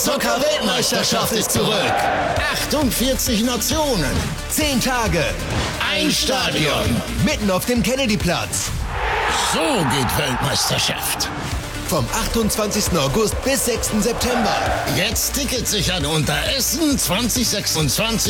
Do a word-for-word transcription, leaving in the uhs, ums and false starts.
Eishockey-Weltmeisterschaft ist zurück. achtundvierzig Nationen. Zehn Tage. Ein Stadion. Mitten auf dem Kennedyplatz. So geht Weltmeisterschaft. Vom achtundzwanzigsten August bis sechsten September. Jetzt Tickets sichern unter essen zwanzig sechsundzwanzig.